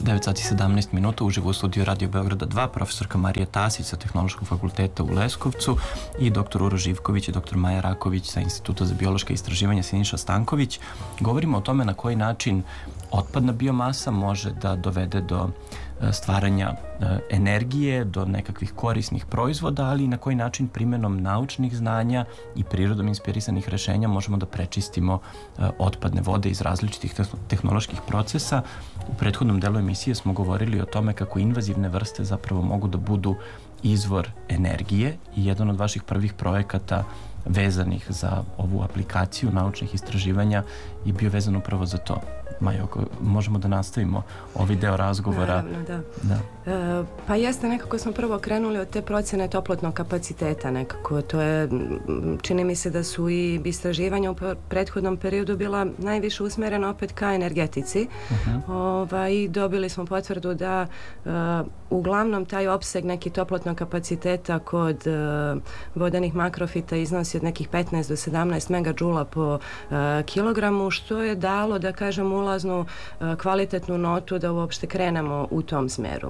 9 sati 17 minuta, uživo u studiju Radio Beograda 2, profesorka Marija Tasić sa Tehnološkog fakulteta u Leskovcu i dr. Uroš Živković i dr. Maja Raković sa Instituta za biološka istraživanja Siniša Stanković. Govorimo o tome na koji način otpadna biomasa može da dovede do stvaranja energije, do nekakvih korisnih proizvoda, ali i na koji način primjenom naučnih znanja i prirodom inspirisanih rešenja možemo da prečistimo otpadne vode iz različitih tehnoloških procesa. U prethodnom delu emisije smo govorili o tome kako invazivne vrste zapravo mogu da budu izvor energije i jedan od vaših prvih projekata vezanih za ovu aplikaciju naučnih istraživanja je bio vezan upravo za to. Majo, ako možemo da nastavimo ovaj deo razgovora. Naravno, da. Pa jeste, nekako smo prvo krenuli od te procjene toplotnog kapaciteta nekako. To je, čini mi se da su i istraživanja u prethodnom periodu bila najviše usmerena opet ka energetici. I dobili smo potvrdu da uglavnom taj opseg neki toplotnog kapaciteta kod vodenih makrofita iznosi od nekih 15 do 17 megadžula po kilogramu, što je dalo, da kažem, ulaznu kvalitetnu notu da uopšte krenemo u tom smeru.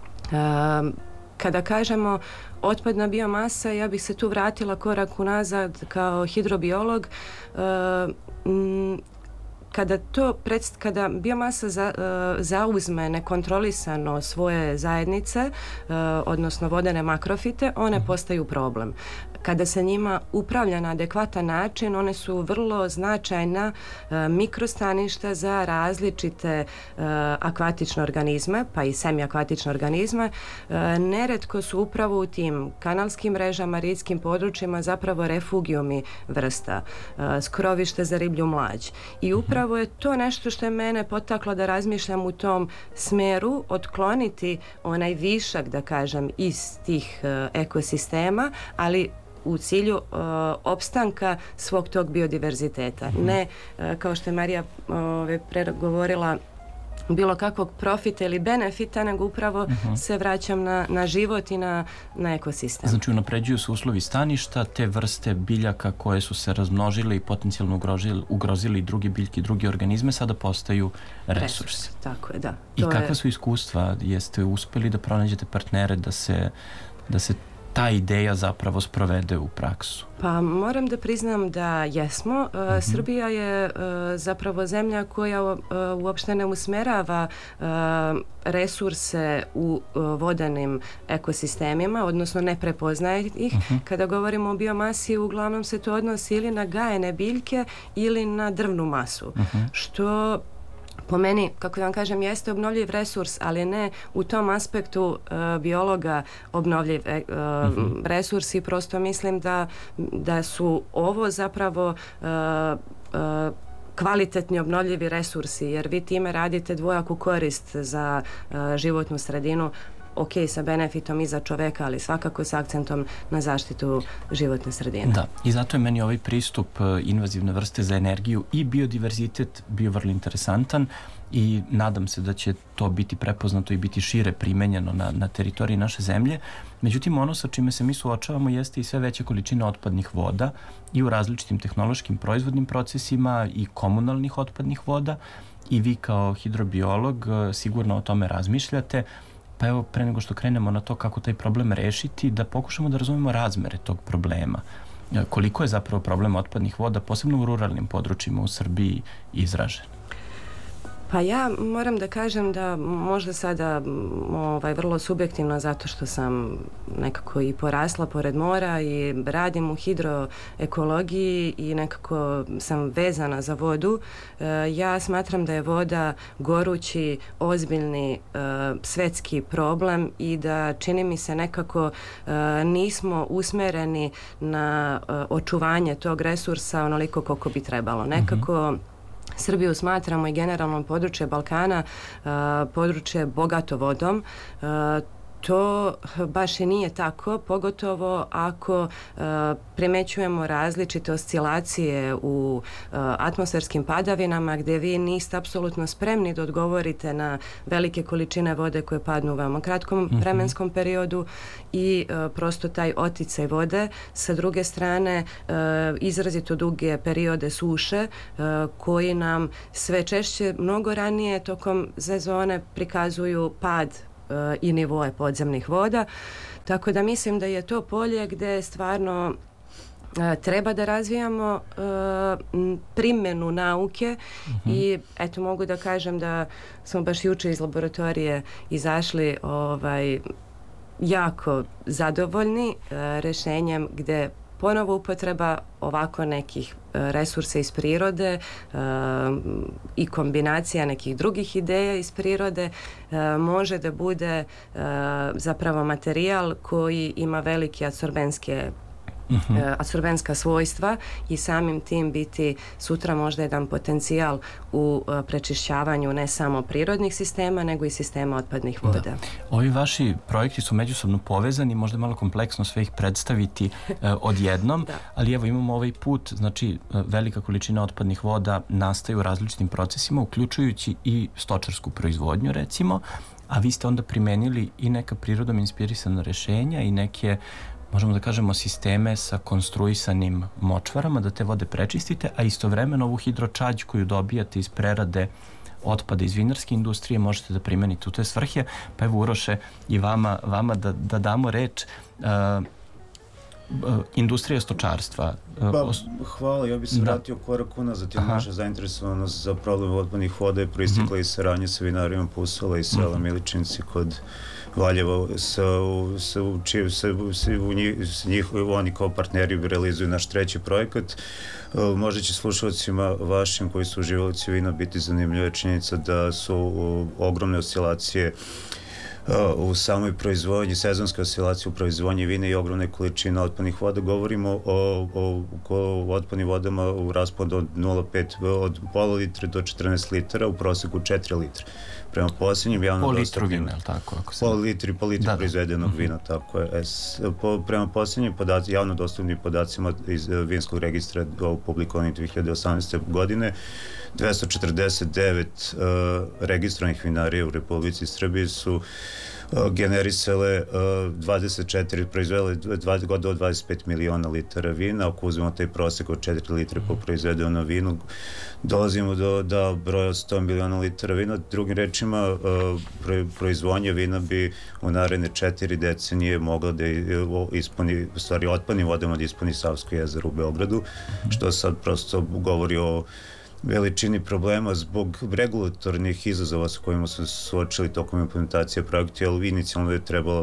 Kada kažemo otpadna biomasa, ja bih se tu vratila korak unazad kao hidrobiolog. Kada biomasa zauzme nekontrolisano svoje zajednice, odnosno vodene makrofite, one postaju problem. Kada se njima upravlja na adekvatan način, one su vrlo značajna mikrostaništa za različite akvatične organizme, pa i semiakvatične organizme. Neretko su upravo u tim kanalskim mrežama, ridskim područjima zapravo refugijumi vrsta, skrovište za riblju mlađ. I upravo je to nešto što je mene potaklo da razmišljam u tom smeru, otkloniti onaj višak, da kažem, iz tih ekosistema, ali u cilju opstanka svog tog biodiverziteta. Ne, kao što je Marija govorila, bilo kakvog profita ili benefita, nego upravo se vraćam na život i na ekosistem. Znači, unapređuju se uslovi staništa, te vrste biljaka koje su se razmnožile i potencijalno ugrozili drugi biljke, drugi organizme, sada postaju resursi. Tako je, da. I kakva su iskustva? Jeste uspeli da pronađete partnere da se ta ideja zapravo sprovede u praksu? Pa moram da priznam da jesmo. Srbija je zapravo zemlja koja uopšte ne usmerava resurse u vodenim ekosistemima, odnosno ne prepoznaje ih. Kada govorimo o biomasi, uglavnom se to odnosi ili na gajene biljke ili na drvnu masu, što po meni, kako da vam kažem, jeste obnovljiv resurs, ali ne u tom aspektu biologa obnovljiv resurs, i prosto mislim da su ovo zapravo kvalitetni obnovljivi resursi, jer vi time radite dvojaku korist za životnu sredinu, ok, sa benefitom i za čoveka, ali svakako sa akcentom na zaštitu životne sredine. Da, i zato je meni ovaj pristup invazivne vrste za energiju i biodiverzitet bio vrlo interesantan i nadam se da će to biti prepoznato i biti šire primenjeno na teritoriji naše zemlje. Međutim, ono sa čime se mi suočavamo jeste i sve veća količina otpadnih voda i u različitim tehnološkim proizvodnim procesima i komunalnih otpadnih voda, i vi kao hidrobiolog sigurno o tome razmišljate. Pa evo, pre nego što krenemo na to kako taj problem rešiti, da pokušamo da razumemo razmere tog problema. Koliko je zapravo problem otpadnih voda, posebno u ruralnim područjima u Srbiji, izražen? Pa ja moram da kažem da možda sada vrlo subjektivno, zato što sam nekako i porasla pored mora i radim u hidroekologiji i nekako sam vezana za vodu. Ja smatram da je voda gorući, ozbiljni svetski problem i da, čini mi se, nekako nismo usmereni na očuvanje tog resursa onoliko koliko bi trebalo. Nekako Srbiju smatramo i generalno područje Balkana područje bogato vodom. To baš i nije tako, pogotovo ako primećujemo različite oscilacije u atmosferskim padavinama gdje vi niste apsolutno spremni da odgovorite na velike količine vode koje padnu u veoma kratkom vremenskom periodu i prosto taj oticaj vode. Sa druge strane, izrazito duge periode suše koji nam sve češće, mnogo ranije tokom sezone prikazuju pad i nivoe podzemnih voda. Tako da mislim da je to polje gdje stvarno treba da razvijamo primjenu nauke i eto mogu da kažem da smo baš juče iz laboratorije izašli jako zadovoljni rješenjem gdje ponovo upotreba ovako nekih resursa iz prirode i kombinacija nekih drugih ideja iz prirode može da bude zapravo materijal koji ima velike apsorbenska svojstva i samim tim biti sutra možda jedan potencijal u prečišćavanju ne samo prirodnih sistema nego i sistema otpadnih voda. Da. Ovi vaši projekti su međusobno povezani, možda malo kompleksno sve ih predstaviti odjednom, ali evo imamo ovaj put, znači velika količina otpadnih voda nastaje u različitim procesima, uključujući i stočarsku proizvodnju recimo, a vi ste onda primenili i neka prirodom inspirisana rešenja i neke, možemo da kažemo, sisteme sa konstruisanim močvarama da te vode prečistite, a istovremeno ovu hidročađ koju dobijate iz prerade otpada iz vinarske industrije možete da primenite u te svrhe. Pa evo Uroše i vama da damo reč. Industrija stočarstva. Hvala, ja bih se vratio korak unazad, jer naša zainteresovanost za problem otpadnih voda je proistekla iz saradnje sa vinarijom Pusola i sela Miličinci kod Valjeva, oni kao partneri realizuju naš treći projekat. Možda će slušalcima vašim koji su uživalici vina biti zanimljiva činjenica da su ogromne oscilacije u samoj proizvodnji, sezonske oscilacije u proizvodnji vina i ogromne količine otpadnih voda. Govorimo o otpadnim vodama u rasponu od 0,5 od pola litre do 14 litara, u proseku 4 litre. Prema posljednjim javno dostupnim... vina, je li tako? Po litri proizvedenog vina, tako je. Prema posljednjim javno dostupnim podacima iz vinskog registra publikovanih 2018. godine, 249 registrovanih vinarija u Republici Srbiji su generisale 24, proizvele gotovo 25 miliona litara vina. Ako uzmemo taj prosek od 4 litre po proizvedenom vinu, dolazimo do broja 100 miliona litara vina. Drugim rečima, proizvodnja vina bi u naredne 4 decenije mogla da ispuni, u stvari otpadnim vodama da ispuni Savsko jezero u Beogradu, što sad prosto govori o veličini problema zbog regulatornih izazova sa kojima su suočili tokom implementacije projekta, jer inicijalno je trebalo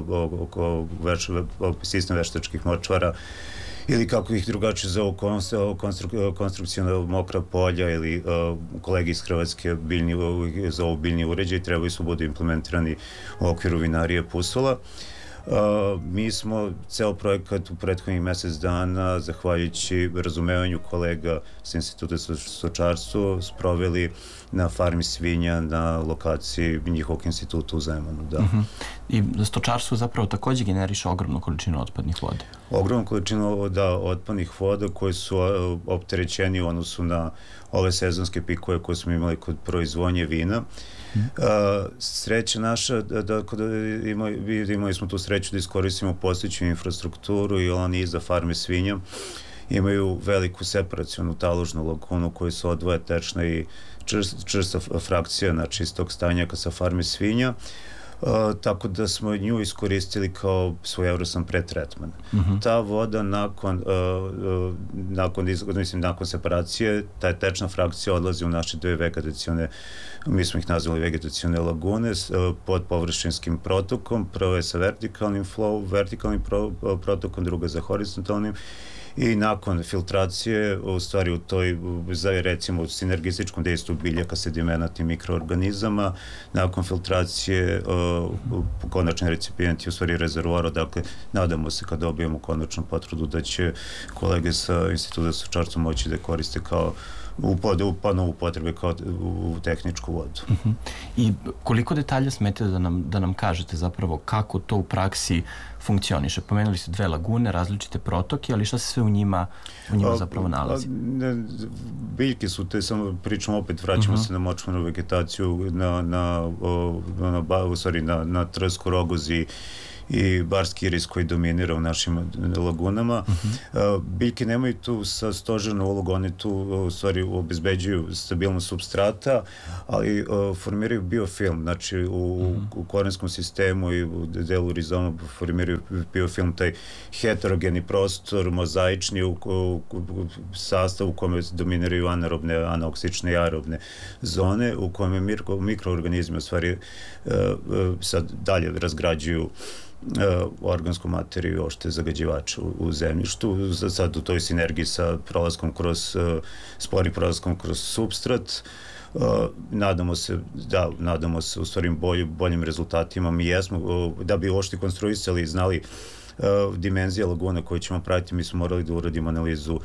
sistem veštačkih močvara ili kako ih drugačije zovu konstrukcijona mokra polja ili kolegi iz Hrvatske zovu biljni uređaj, trebali su budu implementirani u okviru vinarije Pusola. Mi smo ceo projekat u prethodnih mesec dana, zahvaljujući razumevanju kolega sa Instituta za stočarstvo, sproveli na farmi svinja na lokaciji njihovog instituta u Zemanu. I stočarstvo zapravo također generiše ogromnu količinu otpadnih voda. Ogromnu količinu otpadnih voda koje su opterećeni u odnosu na ove sezonske pikove koje smo imali kod proizvodnje vina. Sreća naša, imali smo tu sreću da iskoristimo postojeću infrastrukturu i oni iza farme svinja imaju veliku separacionu taložnu lagunu koju se odvoje tečna i čvrsta frakcija, znači iz tog stanjaka sa farme svinja. Tako da smo nju iskoristili kao svojevrstan pretretman. Ta voda nakon separacije, ta tečna frakcija odlazi u naše dve vegetacione, mi smo ih nazvali vegetacione lagune, pod površinskim protokom. Prvo je sa vertikalnim protokom, druga za horizontalnim. I nakon filtracije, u stvari u toj, recimo u sinergističkom dejstvu biljaka, sedimenata i mikroorganizama, nakon filtracije konačni recipijent je u stvari rezervoar, dakle nadamo se kad dobijemo konačnu potvrdu da će kolege sa Instituta za stočarstvo moći da koriste kao ponovu potrebe kao u tehničku vodu. I koliko detalja smete da nam kažete zapravo kako to u praksi funkcioniše? Pomenuli ste 2 lagune, različite protoke, ali šta se sve u njima zapravo nalazi? Biljke su te, samo pričamo opet, vraćamo se na močvarnu vegetaciju, na trsku, rogozi i barski iris koji dominira u našim lagunama. Biljke nemaju tu stožernu ulogu, one tu u stvari obezbeđuju stabilnost supstrata, ali formiraju biofilm, znači u korenskom sistemu i u delu rizoma formiraju biofilm, taj heterogeni prostor, mozaični u sastavu u kome dominiraju anaerobne, anaoksične i aerobne zone, u kome mikroorganizmi u stvari sad dalje razgrađuju organsku materiju i ošte zagađivače u zemljištu, sad u toj sinergiji sa sporim prolaskom kroz supstrat. Nadamo se u stvari boljim rezultatima. Mi jesmo, da bi ošte konstruisali i znali dimenzije laguna koje ćemo pratiti, mi smo morali da uradimo analizu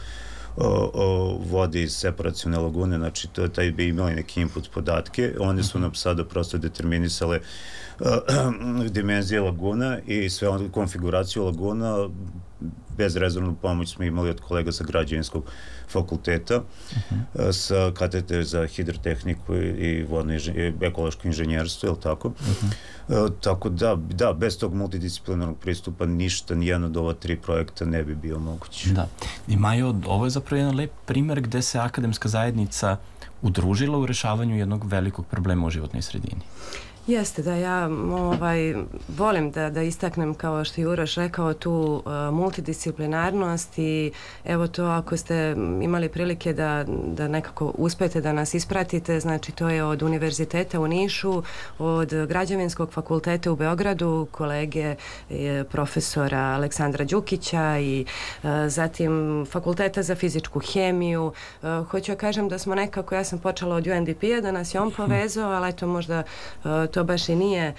vode iz separacione lagune, znači taj bi imali neki input podatke, one su nam sada prosto determinisale dimenzije laguna i sve konfiguraciju laguna. Bezrezervnu pomoć smo imali od kolega sa Građevinskog fakulteta, sa katedre za hidrotehniku i ekološko inženjerstvo, je li tako? Tako da, bez tog multidisciplinarnog pristupa ništa, nijedno od ova 3 projekta ne bi bio moguće. Da. I Majo, ovo je zapravo jedan lep primer gde se akademska zajednica udružila u rešavanju jednog velikog problema u životnoj sredini. Jeste, da ja volim da istaknem, kao što je Uroš rekao, tu multidisciplinarnost i evo to, ako ste imali prilike da nekako uspete da nas ispratite, znači to je od Univerziteta u Nišu, od Građevinskog fakulteta u Beogradu, kolege profesora Aleksandra Đukića i zatim Fakulteta za fizičku hemiju. Hoću da kažem da smo nekako, ja sam počela od UNDP-a, da nas je on povezao, ali eto možda to baš i nije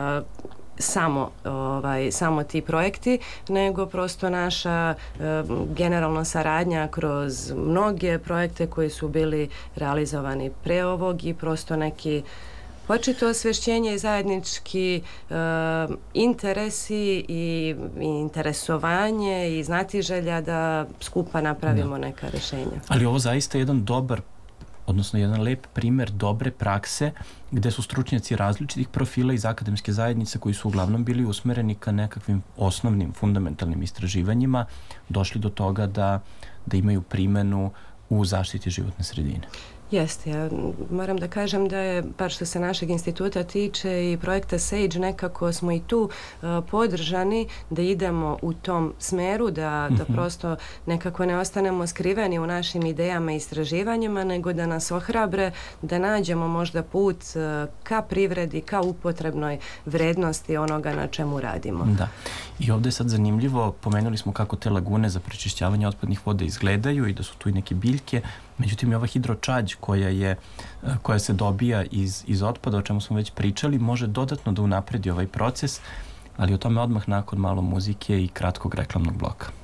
samo ti projekti, nego prosto naša generalna saradnja kroz mnoge projekte koji su bili realizovani pre ovog i prosto neki očito osvešćenje i zajednički interesi i interesovanje i znatiželja da skupa napravimo neka rešenja. Ali ovo zaista je jedan lep primer dobre prakse gde su stručnjaci različitih profila iz akademske zajednice koji su uglavnom bili usmereni ka nekakvim osnovnim, fundamentalnim istraživanjima, došli do toga da imaju primenu u zaštiti životne sredine. Jeste, ja moram da kažem da je, bar što se našeg instituta tiče i projekta SAGE, nekako smo i tu podržani da idemo u tom smeru, da prosto nekako ne ostanemo skriveni u našim idejama i istraživanjima, nego da nas ohrabre, da nađemo možda put ka privredi, ka upotrebnoj vrednosti onoga na čemu radimo. Da. I ovde je sad zanimljivo, pomenuli smo kako te lagune za prečišćavanje otpadnih voda izgledaju i da su tu i neke biljke. Međutim, i ova hidročađ koja se dobija iz otpada, o čemu smo već pričali, može dodatno da unapredi ovaj proces, ali o tome odmah nakon malo muzike i kratkog reklamnog bloka.